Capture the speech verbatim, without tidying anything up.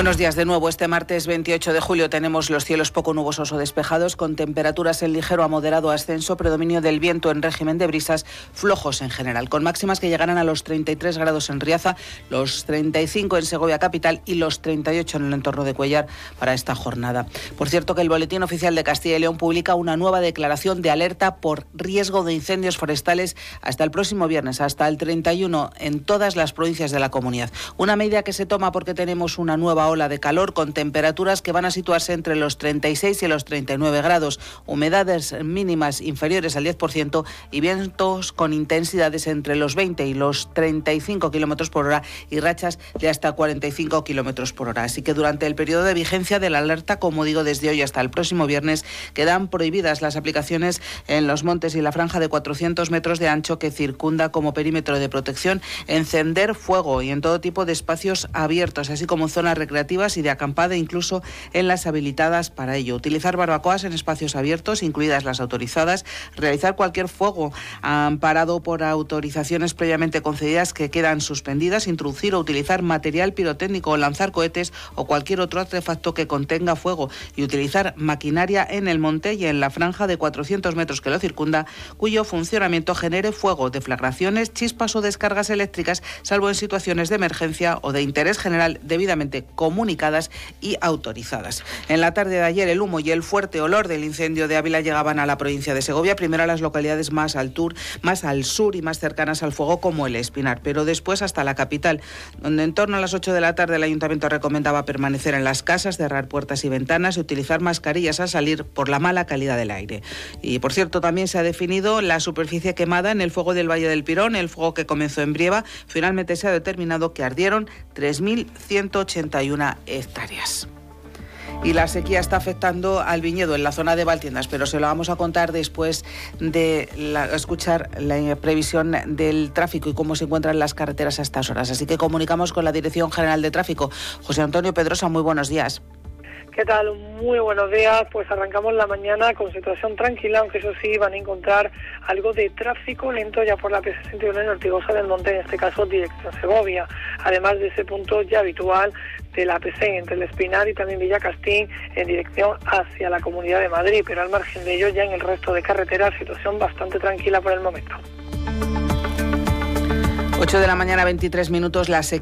Buenos días de nuevo. Este martes veintiocho de julio tenemos los cielos poco nubosos o despejados, con temperaturas en ligero a moderado ascenso, predominio del viento en régimen de brisas, flojos en general, con máximas que llegarán a los treinta y tres grados en Riaza, los treinta y cinco en Segovia capital y los treinta y ocho en el entorno de Cuéllar para esta jornada. Por cierto, que el Boletín Oficial de Castilla y León publica una nueva declaración de alerta por riesgo de incendios forestales hasta el próximo viernes, hasta el treinta y uno, en todas las provincias de la comunidad. Una medida que se toma porque tenemos una nueva ola de calor con temperaturas que van a situarse entre los treinta y seis y los treinta y nueve grados, humedades mínimas inferiores al diez por ciento y vientos con intensidades entre los veinte y los treinta y cinco kilómetros por hora y rachas de hasta cuarenta y cinco kilómetros por hora. Así que durante el periodo de vigencia de la alerta, como digo, desde hoy hasta el próximo viernes, quedan prohibidas las aplicaciones en los montes y la franja de cuatrocientos metros de ancho que circunda como perímetro de protección, encender fuego y en todo tipo de espacios abiertos, así como zonas recreativas y de acampada, incluso en las habilitadas para ello. Utilizar barbacoas en espacios abiertos, incluidas las autorizadas, realizar cualquier fuego amparado por autorizaciones previamente concedidas que quedan suspendidas, introducir o utilizar material pirotécnico o lanzar cohetes o cualquier otro artefacto que contenga fuego y utilizar maquinaria en el monte y en la franja de cuatrocientos metros que lo circunda, cuyo funcionamiento genere fuego, deflagraciones, chispas o descargas eléctricas, salvo en situaciones de emergencia o de interés general debidamente comunicadas y autorizadas. En la tarde de ayer, el humo y el fuerte olor del incendio de Ávila llegaban a la provincia de Segovia, primero a las localidades más al, tur, más al sur y más cercanas al fuego, como el Espinar, pero después hasta la capital, donde en torno a las ocho de la tarde el ayuntamiento recomendaba permanecer en las casas, cerrar puertas y ventanas y utilizar mascarillas al salir por la mala calidad del aire. Y por cierto, también se ha definido la superficie quemada en el fuego del Valle del Pirón, el fuego que comenzó en Brieva. Finalmente se ha determinado que ardieron tres mil ciento ochenta y una hectáreas. Y la sequía está afectando al viñedo en la zona de Valtiendas, pero se lo vamos a contar después de la, escuchar la previsión del tráfico y cómo se encuentran las carreteras a estas horas. Así que comunicamos con la Dirección General de Tráfico. José Antonio Pedrosa, muy buenos días. ¿Qué tal? Muy buenos días. Pues arrancamos la mañana con situación tranquila, aunque eso sí van a encontrar algo de tráfico lento ya por la P sesenta y uno en Ortigosa del Monte, en este caso dirección Segovia. Además de ese punto ya habitual de la P seis entre el Espinar y también Villacastín en dirección hacia la Comunidad de Madrid, pero al margen de ello ya en el resto de carreteras situación bastante tranquila por el momento. ocho de la mañana, veintitrés minutos, la sequía